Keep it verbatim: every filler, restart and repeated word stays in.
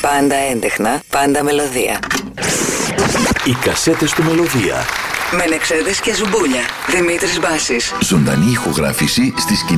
Πάντα έντεχνα, πάντα μελωδία. Οι κασέτες του Μελωδία. Μενεξέδες και Ζουμπούλια. Δημήτρης Μπάσης. Ζωντανή ηχογράφηση στις